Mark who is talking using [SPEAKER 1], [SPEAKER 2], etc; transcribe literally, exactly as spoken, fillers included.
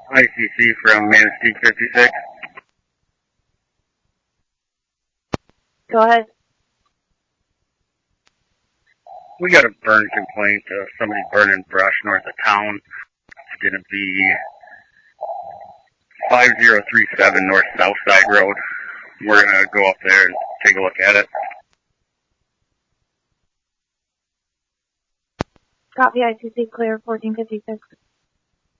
[SPEAKER 1] I C C from Manistee fifty-six.
[SPEAKER 2] Go ahead.
[SPEAKER 1] We got a burn complaint of somebody burning brush north of town. It's going to be five zero three seven North Southside Road. We're going to go up there and take a look at it.
[SPEAKER 2] Copy, I C C clear, fourteen fifty-six.